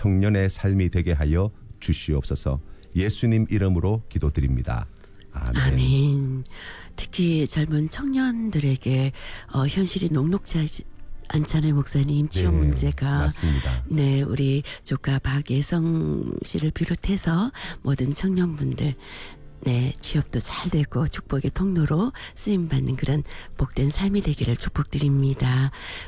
청년의 삶이 되게 하여 주시옵소서. 예수님 이름으로 기도드립니다. 아멘. 아멘. 특히 젊은 청년들에게 현실이 녹록지 않잖아요, 목사님. 취업 문제가. 맞습니다. 네, 우리 조카 박예성 씨를 비롯해서 모든 청년분들, 네, 취업도 잘 되고 축복의 통로로 쓰임받는 그런 복된 삶이 되기를 축복드립니다.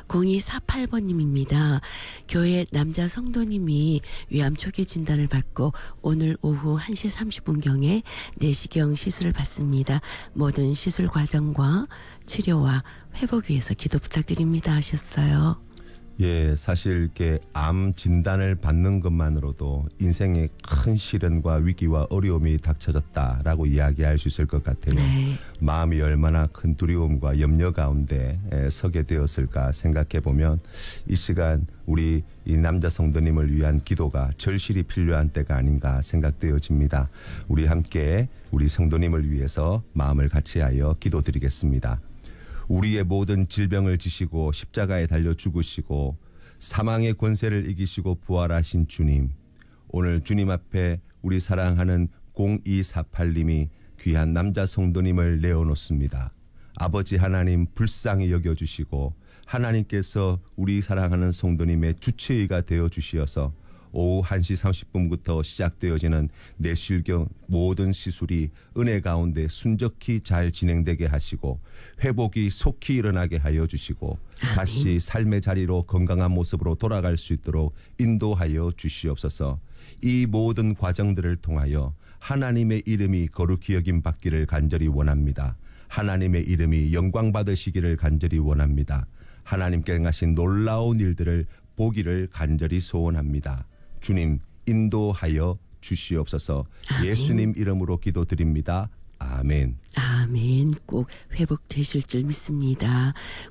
0248번님입니다. 교회 남자 성도님이 위암 초기 진단을 받고 오늘 오후 1시 30분경에 내시경 시술을 받습니다. 모든 시술 과정과 치료와 회복 위해서 기도 부탁드립니다 하셨어요. 예, 사실 이렇게 암 진단을 받는 것만으로도 인생의 큰 시련과 위기와 어려움이 닥쳐졌다라고 이야기할 수 있을 것 같아요. 네. 마음이 얼마나 큰 두려움과 염려 가운데 서게 되었을까 생각해 보면 이 시간 우리 이 남자 성도님을 위한 기도가 절실히 필요한 때가 아닌가 생각되어집니다. 우리 함께 우리 성도님을 위해서 마음을 같이하여 기도드리겠습니다. 우리의 모든 질병을 지시고 십자가에 달려 죽으시고 사망의 권세를 이기시고 부활하신 주님, 오늘 주님 앞에 우리 사랑하는 0248님이 귀한 남자 성도님을 내어놓습니다. 아버지 하나님 불쌍히 여겨주시고 하나님께서 우리 사랑하는 성도님의 주치의가 되어주시어서 오후 1시 30분부터 시작되어지는 내시경 모든 시술이 은혜 가운데 순적히 잘 진행되게 하시고 회복이 속히 일어나게 하여 주시고 다시 삶의 자리로 건강한 모습으로 돌아갈 수 있도록 인도하여 주시옵소서. 이 모든 과정들을 통하여 하나님의 이름이 거룩히 여김 받기를 간절히 원합니다. 하나님의 이름이 영광 받으시기를 간절히 원합니다. 하나님께 행하신 놀라운 일들을 보기를 간절히 소원합니다. 주님 인도하여 주시옵소서. 아멘. 예수님 이름으로 기도드립니다. 아멘. 아멘. 꼭 회복되실 줄 믿습니다.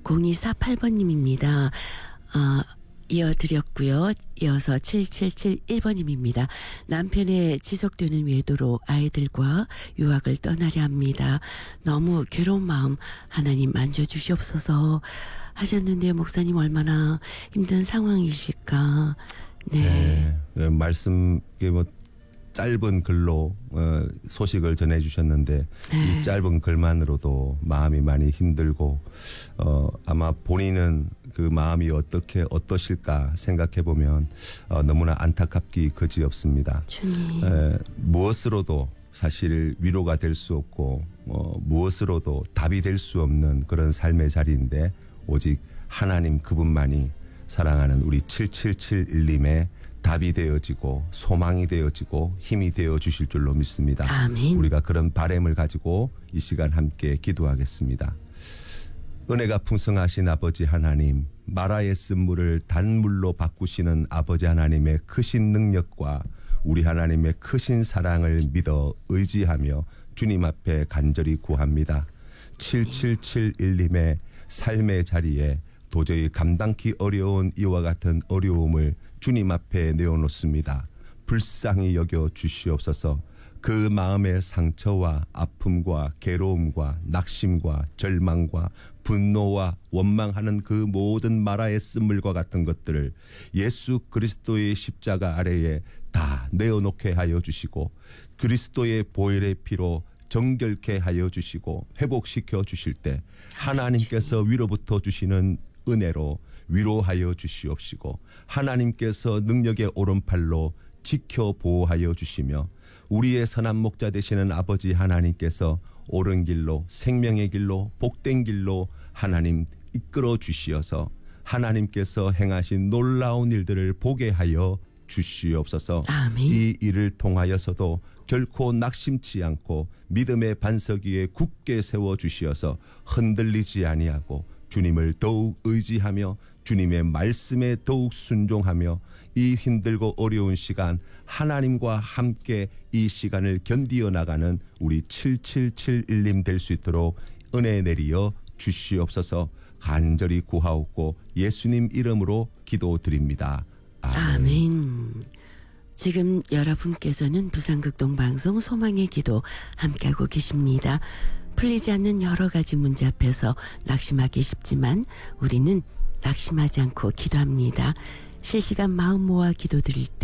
0248번님입니다. 이어드렸고요. 이어서 7771번님입니다. 남편의 지속되는 외도로 아이들과 유학을 떠나려 합니다. 너무 괴로운 마음 하나님 만져주시옵소서 하셨는데 목사님 얼마나 힘든 상황이실까. 네. 말씀 뭐 짧은 글로 소식을 전해주셨는데 네. 이 짧은 글만으로도 마음이 많이 힘들고 아마 본인은 그 마음이 어떠실까 생각해 보면 너무나 안타깝기 그지없습니다. 주님. 무엇으로도 사실 위로가 될 수 없고 무엇으로도 답이 될 수 없는 그런 삶의 자리인데 오직 하나님 그분만이 사랑하는 우리 7771님의 답이 되어지고 소망이 되어지고 힘이 되어 주실 줄로 믿습니다. 아멘. 우리가 그런 바람을 가지고 이 시간 함께 기도하겠습니다. 은혜가 풍성하신 아버지 하나님, 마라의 쓴물을 단물로 바꾸시는 아버지 하나님의 크신 능력과 우리 하나님의 크신 사랑을 믿어 의지하며 주님 앞에 간절히 구합니다. 7771님의 삶의 자리에 도저히 감당기 어려운 이와 같은 어려움을 주님 앞에 내어놓습니다. 불쌍히 여겨 주시옵소서. 그 마음의 상처와 아픔과 괴로움과 낙심과 절망과 분노와 원망하는 그 모든 마라의 쓴물과 같은 것들을 예수 그리스도의 십자가 아래에 다 내어놓게 하여 주시고 그리스도의 보혈의 피로 정결케 하여 주시고 회복시켜 주실 때 하나님께서 위로부터 주시는 은혜로 위로하여 주시옵시고 하나님께서 능력의 오른팔로 지켜 보호하여 주시며 우리의 선한 목자 되시는 아버지 하나님께서 옳은 길로 생명의 길로 복된 길로 하나님 이끌어 주시어서 하나님께서 행하신 놀라운 일들을 보게 하여 주시옵소서. 아멘. 이 일을 통하여서도 결코 낙심치 않고 믿음의 반석 위에 굳게 세워 주시어서 흔들리지 아니하고 주님을 더욱 의지하며 주님의 말씀에 더욱 순종하며 이 힘들고 어려운 시간 하나님과 함께 이 시간을 견디어 나가는 우리 7771님 될 수 있도록 은혜 내리어 주시옵소서. 간절히 구하옵고 예수님 이름으로 기도드립니다. 아멘. 지금 여러분께서는 부산극동방송 소망의 기도 함께하고 계십니다. 풀리지 않는 여러 가지 문제 앞에서 낙심하기 쉽지만 우리는 낙심하지 않고 기도합니다. 실시간 마음 모아 기도드릴 때